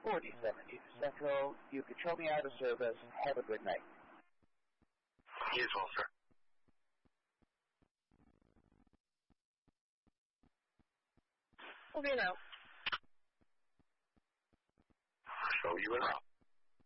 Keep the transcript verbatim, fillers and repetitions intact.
forty-seven East Central. You can show me out of service. Have a good night. You as well, sir. Over and out. Show you and out.